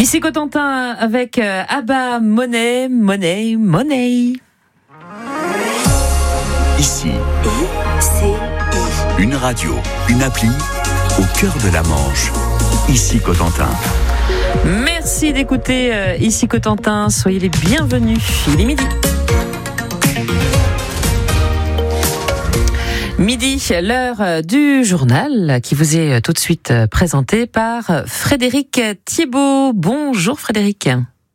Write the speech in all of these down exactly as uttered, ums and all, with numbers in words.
Ici Cotentin avec euh, Abba, Monnaie, Monnaie, Monnaie. Ici, I C I. une radio, une appli au cœur de la Manche. Ici Cotentin. Merci d'écouter euh, Ici Cotentin. Soyez les bienvenus. Il est midi. Midi, l'heure du journal qui vous est tout de suite présenté par Frédéric Thiebaud. Bonjour Frédéric.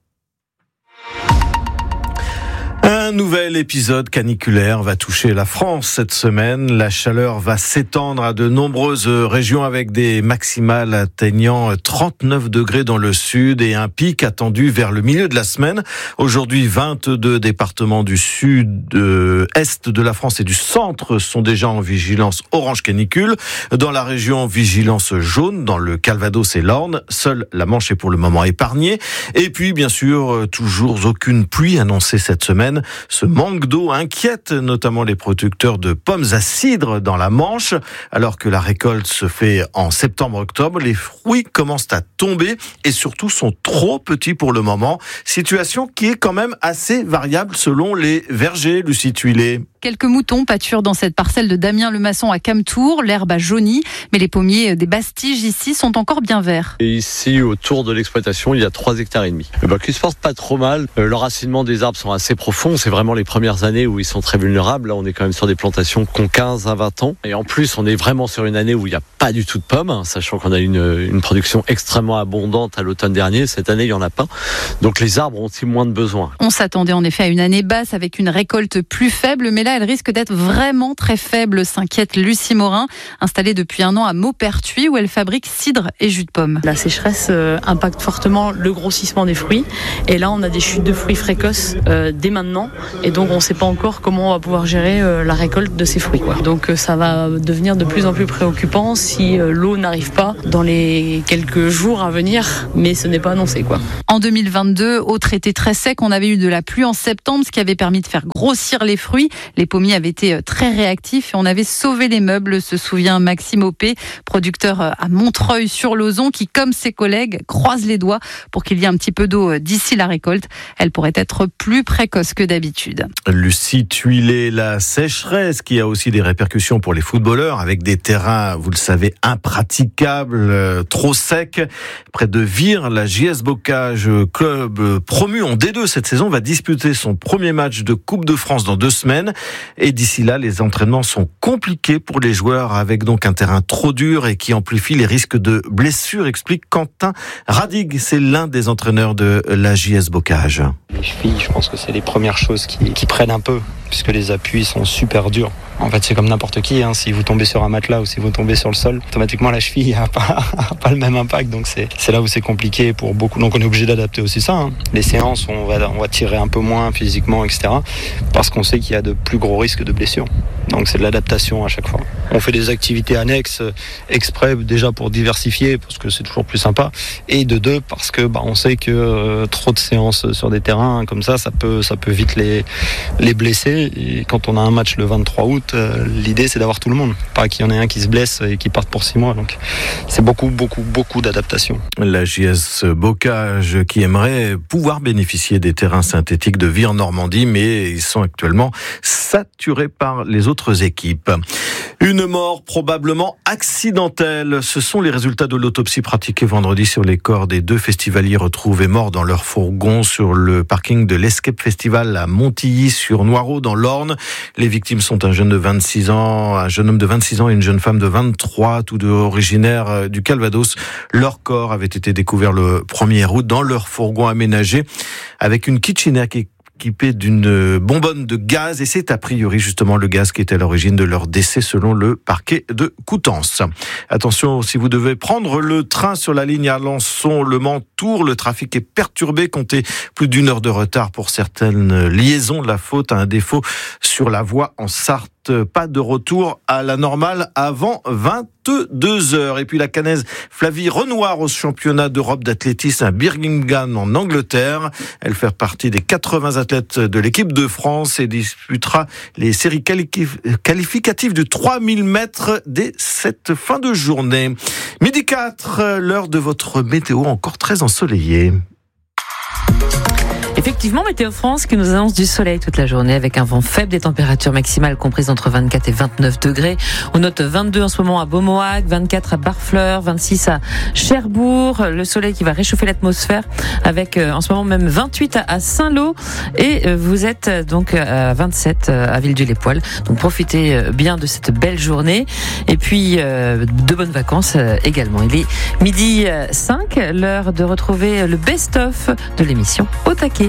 Un nouvel épisode caniculaire va toucher la France cette semaine. La chaleur va s'étendre à de nombreuses régions avec des maximales atteignant trente-neuf degrés dans le sud et un pic attendu vers le milieu de la semaine. Aujourd'hui, vingt-deux départements du sud, euh, est de la France et du centre sont déjà en vigilance orange canicule. Dans la région, vigilance jaune dans le Calvados et l'Orne. Seule la Manche est pour le moment épargnée. Et puis, bien sûr, toujours aucune pluie annoncée cette semaine. Ce manque d'eau inquiète notamment les producteurs de pommes à cidre dans la Manche. Alors que la récolte se fait en septembre-octobre, les fruits commencent à tomber et surtout sont trop petits pour le moment. Situation qui est quand même assez variable selon les vergers, Lucie Tuilé. Quelques moutons pâturent dans cette parcelle de Damien Lemasson à Camtour. L'herbe a jauni, mais les pommiers des Bastiges ici sont encore bien verts. Et ici, autour de l'exploitation, il y a trois hectares et demi. Eh ben, qui se portent pas trop mal. Euh, l'enracinement des arbres sont assez profonds. C'est vraiment les premières années où ils sont très vulnérables. Là, on est quand même sur des plantations qui ont quinze à vingt ans. Et en plus, on est vraiment sur une année où il n'y a pas du tout de pommes, hein, sachant qu'on a une, une production extrêmement abondante à l'automne dernier. Cette année, il n'y en a pas. Donc les arbres ont aussi moins de besoins. On s'attendait en effet à une année basse avec une récolte plus faible, mais là, elle risque d'être vraiment très faible, s'inquiète Lucie Morin, installée depuis un an à Maupertuis où elle fabrique cidre et jus de pomme. La sécheresse euh, impacte fortement le grossissement des fruits et là on a des chutes de fruits précoces euh, dès maintenant et donc on ne sait pas encore comment on va pouvoir gérer euh, la récolte de ces fruits, quoi. Donc euh, ça va devenir de plus en plus préoccupant si euh, l'eau n'arrive pas dans les quelques jours à venir, mais ce n'est pas annoncé, quoi. En deux mille vingt-deux, autre été très sec, on avait eu de la pluie en septembre, ce qui avait permis de faire grossir les fruits. Les pommiers avaient été très réactifs et on avait sauvé les meubles, se souvient Maxime Opé, producteur à Montreuil-sur-Lauzon, qui, comme ses collègues, croise les doigts pour qu'il y ait un petit peu d'eau d'ici la récolte. Elle pourrait être plus précoce que d'habitude. Lucie Tuilé, la sécheresse qui a aussi des répercussions pour les footballeurs avec des terrains, vous le savez, impraticables, euh, trop secs. Près de Vire, la J S Bocage, club euh, promu en D deux cette saison, va disputer son premier match de Coupe de France dans deux semaines. Et d'ici là, les entraînements sont compliqués pour les joueurs avec donc un terrain trop dur et qui amplifie les risques de blessures, explique Quentin Radig. C'est l'un des entraîneurs de la J S Bocage. Les chevilles, je pense que c'est les premières choses qui, qui prennent un peu, puisque les appuis sont super durs. En fait, c'est comme n'importe qui, hein. Si vous tombez sur un matelas ou si vous tombez sur le sol, automatiquement la cheville n'a pas, pas le même impact. Donc c'est, c'est là où c'est compliqué pour beaucoup. Donc on est obligé d'adapter aussi ça, hein. Les séances, on va, on va tirer un peu moins physiquement, et cetera. Parce qu'on sait qu'il y a de plus gros risques de blessures. Donc c'est de l'adaptation à chaque fois. On fait des activités annexes exprès déjà pour diversifier, parce que c'est toujours plus sympa. Et de deux, parce que bah, on sait que euh, trop de séances sur des terrains comme ça, ça peut, ça peut vite les, les blesser. Et quand on a un match le vingt-trois août, euh, l'idée c'est d'avoir tout le monde, pas qu'il y en ait un qui se blesse et qui parte pour six mois. Donc c'est beaucoup, beaucoup, beaucoup d'adaptation. La J S Bocage qui aimerait pouvoir bénéficier des terrains synthétiques de Vire-Normandie, mais ils sont actuellement saturés par les autres équipes. Une mort probablement accidentelle. Ce sont les résultats de l'autopsie pratiquée vendredi sur les corps des deux festivaliers retrouvés morts dans leur fourgon sur le parking de l'Escape Festival à Montilly-sur-Noireau dans l'Orne. Les victimes sont un jeune de vingt-six ans, un jeune homme de vingt-six ans et une jeune femme de vingt-trois, tous deux originaires du Calvados. Leur corps avait été découvert le premier août dans leur fourgon aménagé avec une kitchenette équipée d'une bonbonne de gaz et c'est a priori justement le gaz qui était à l'origine de leur décès selon le parquet de Coutances. Attention, si vous devez prendre le train sur la ligne Alençon, Le Mans, Tours, le trafic est perturbé, comptez plus d'une heure de retard pour certaines liaisons. La faute à un défaut sur la voie en Sarthe certes pas de retour à la normale avant vingt-deux heures. Et puis la Caennaise Flavie Renoir au championnat d'Europe d'athlétisme à Birmingham en Angleterre. Elle fait partie des quatre-vingts athlètes de l'équipe de France et disputera les séries qualificatives du trois mille mètres dès cette fin de journée. Midi quatre, l'heure de votre météo encore très ensoleillée. Effectivement, Météo France qui nous annonce du soleil toute la journée avec un vent faible, des températures maximales comprises entre vingt-quatre et vingt-neuf degrés. On note vingt-deux en ce moment à Beaumoac, vingt-quatre à Barfleur, vingt-six à Cherbourg. Le soleil qui va réchauffer l'atmosphère avec en ce moment même vingt-huit à Saint-Lô. Et vous êtes donc à vingt-sept à Villejuif-les-Poêles. Donc profitez bien de cette belle journée. Et puis de bonnes vacances également. Il est midi cinq, l'heure de retrouver le best-of de l'émission Au Taquet.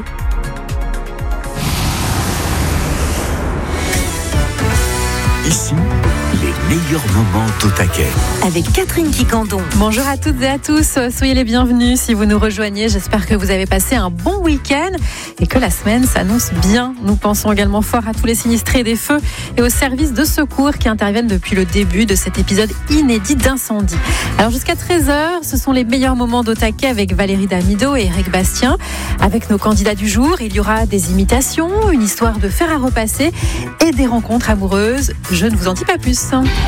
Ici, les meilleurs moments d'Au Taquet. Avec Catherine Quicandon. Bonjour à toutes et à tous, soyez les bienvenus si vous nous rejoignez. J'espère que vous avez passé un bon week-end et que la semaine s'annonce bien. Nous pensons également fort à tous les sinistrés des feux et aux services de secours qui interviennent depuis le début de cet épisode inédit d'incendie. Alors jusqu'à treize heures, ce sont les meilleurs moments d'Au Taquet avec Valérie Damido et Eric Bastien. Avec nos candidats du jour, il y aura des imitations, une histoire de fer à repasser et des rencontres amoureuses. Je ne vous en dis pas plus.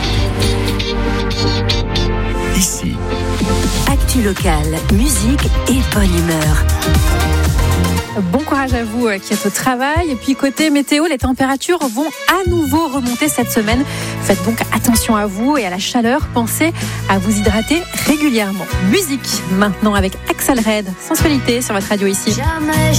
Ici, Actu locale, musique et bonne humeur. Bon courage à vous qui êtes au travail. Et puis côté météo, les températures vont à nouveau remonter cette semaine. Faites donc attention à vous et à la chaleur. Pensez à vous hydrater régulièrement. Musique maintenant avec Axel Red, Sensualité sur votre radio ici. Jamais